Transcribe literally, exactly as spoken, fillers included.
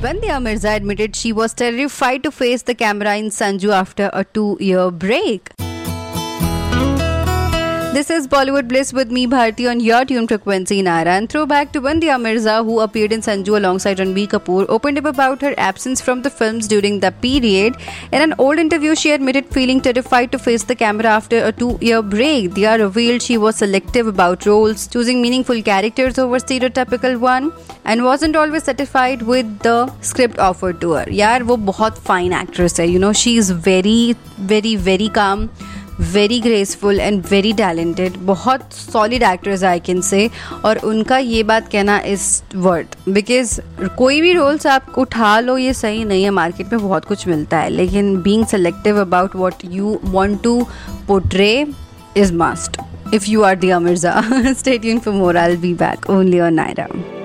Bandhya Mirza admitted she was terrified to face the camera in Sanju after a two-year break. This is Bollywood Bliss with me, Bharti, on your tune frequency in Aira. And throwback to Bandhya Mirza, who appeared in Sanju alongside Ranbir Kapoor, opened up about her absence from the films during the period. In an old interview, she admitted feeling terrified to face the camera after a two-year break. Dia revealed she was selective about roles, choosing meaningful characters over stereotypical one, and wasn't always satisfied with the script offered to her. यार वो बहुत fine actress है, you know, she is very, very, very calm, very graceful and very talented. बहुत solid actors I can say. और उनका ये बात कहना इज वर्थ, बिकॉज कोई भी रोल्स आप उठा लो ये सही नहीं है. मार्केट में बहुत कुछ मिलता है, लेकिन being selective about what you want to portray is must if you are Dia Mirza. Stay tuned for more. I'll be back only on Naira.